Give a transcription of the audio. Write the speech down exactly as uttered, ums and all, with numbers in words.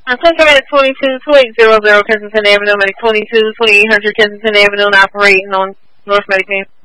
I'm clicking at twenty-two twenty Kensington Avenue, Medic twenty-two twenty-eight hundred Kensington Avenue, and operating on North Medicaid.